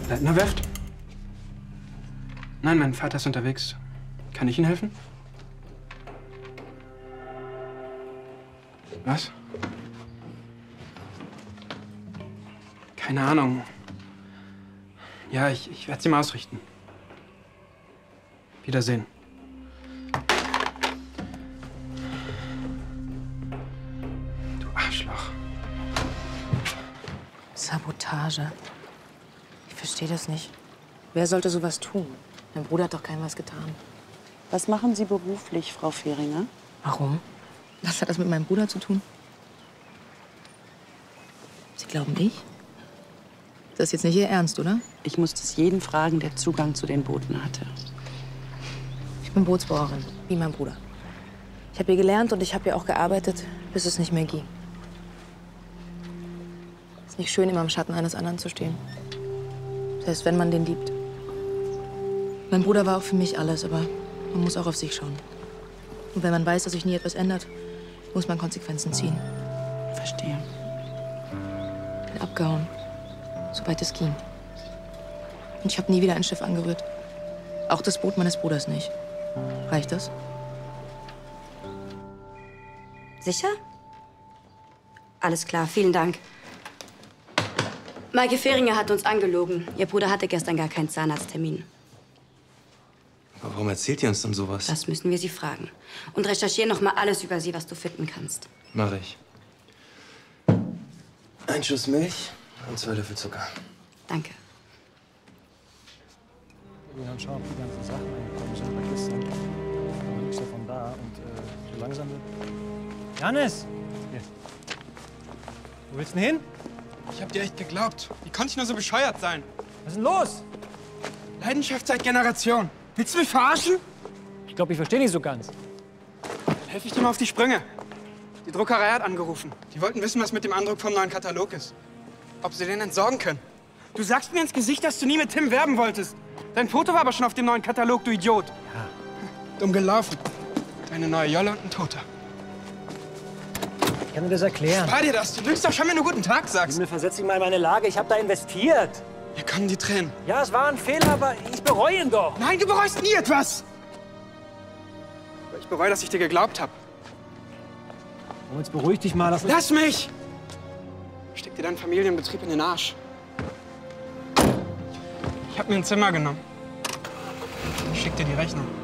Leitner Werft? Nein, mein Vater ist unterwegs. Kann ich Ihnen helfen? Was? Keine Ahnung. Ja, ich werde sie mal ausrichten. Wiedersehen. Du Arschloch. Sabotage. Ich verstehe das nicht. Wer sollte sowas tun? Mein Bruder hat doch keinem was getan. Was machen Sie beruflich, Frau Fehringer? Warum? Was hat das mit meinem Bruder zu tun? Sie glauben ich? Das ist jetzt nicht Ihr Ernst, oder? Ich muss das jeden fragen, der Zugang zu den Booten hatte. Ich bin Bootsbauerin, wie mein Bruder. Ich habe hier gelernt und ich habe hier auch gearbeitet, bis es nicht mehr ging. Ist nicht schön, immer im Schatten eines anderen zu stehen. Selbst wenn man den liebt. Mein Bruder war auch für mich alles, aber man muss auch auf sich schauen. Und wenn man weiß, dass sich nie etwas ändert, muss man Konsequenzen ziehen. Verstehe. Ich bin abgehauen, soweit es ging. Und ich habe nie wieder ein Schiff angerührt. Auch das Boot meines Bruders nicht. Reicht das? Sicher? Alles klar, vielen Dank. Maike Fehringer hat uns angelogen. Ihr Bruder hatte gestern gar keinen Zahnarzttermin. Aber warum erzählt ihr uns dann sowas? Das müssen wir sie fragen. Und recherchieren noch mal alles über sie, was du finden kannst. Mach ich. Ein Schuss Milch und 2 Löffel Zucker. Danke. Wir dann schauen, ob die ganzen Sachen eingekommen sind bei gestern. Aber nichts davon da. Und so langsam wird. Janis! Hier. Wo willst du denn hin? Ich hab dir echt geglaubt. Wie konnte ich nur so bescheuert sein? Was ist denn los? Leidenschaft seit Generation. Willst du mich verarschen? Ich glaube, ich verstehe nicht so ganz. Helfe ich dir mal auf die Sprünge. Die Druckerei hat angerufen. Die wollten wissen, was mit dem Andruck vom neuen Katalog ist. Ob sie den entsorgen können. Du sagst mir ins Gesicht, dass du nie mit Tim werben wolltest. Dein Foto war aber schon auf dem neuen Katalog, du Idiot. Ja. Dumm gelaufen. Deine neue Jolle und ein Toter. Ich kann mir das erklären. Spar dir das. Du lügst doch schon, wenn du guten Tag sagst. Versetz dich mal in meine Lage. Ich habe da investiert. Hier kommen die Tränen. Ja, es war ein Fehler, aber ich bereue ihn doch. Nein, du bereust nie etwas. Aber ich bereue, dass ich dir geglaubt habe. Oh, jetzt beruhig dich mal. Lass mich! Steck dir deinen Familienbetrieb in den Arsch. Ich habe mir ein Zimmer genommen. Ich schick dir die Rechnung.